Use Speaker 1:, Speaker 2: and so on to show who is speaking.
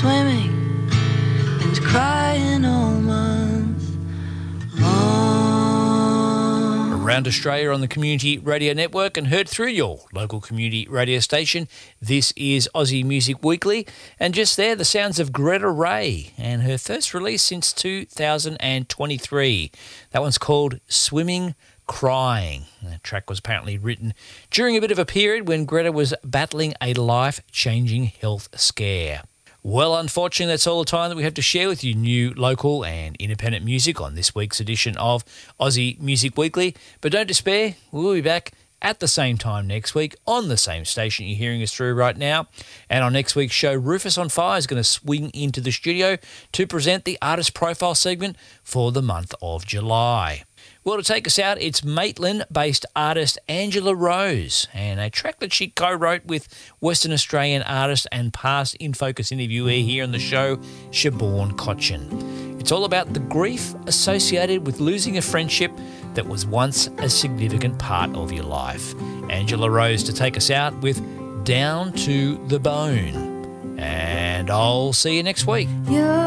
Speaker 1: swimming and crying all month long.
Speaker 2: Around Australia on the Community Radio Network and heard through your local community radio station. This is Aussie Music Weekly, and just there the sounds of Greta Ray and her first release since 2023. That one's called Swimming Crying. The track was apparently written during a bit of a period when Greta was battling a life-changing health scare. Well, unfortunately, that's all the time that we have to share with you new, local and independent music on this week's edition of Aussie Music Weekly. But don't despair, we'll be back at the same time next week on the same station you're hearing us through right now. And on next week's show, Rufus on Fire is going to swing into the studio to present the artist profile segment for the month of July. Well, to take us out, it's Maitland-based artist Angela Rose and a track that she co-wrote with Western Australian artist and past In Focus interviewee here on the show, Siobhan Cochin. It's all about the grief associated with losing a friendship that was once a significant part of your life. Angela Rose to take us out with Down to the Bone. And I'll see you next week.